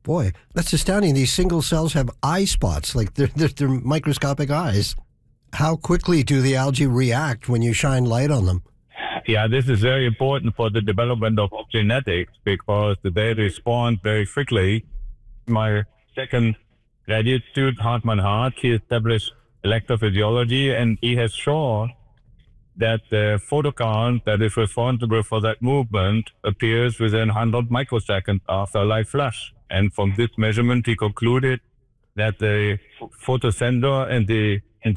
Boy, that's astounding. These single cells have eye spots, like they're microscopic eyes. How quickly do the algae react when you shine light on them? Yeah, this is very important for the development of genetics because they respond very quickly. My second graduate student, Hartmann Hart, he established electrophysiology, and he has shown that the photocount that is responsible for that movement appears within 100 microseconds after light flash. And from this measurement, he concluded that the photosensor and the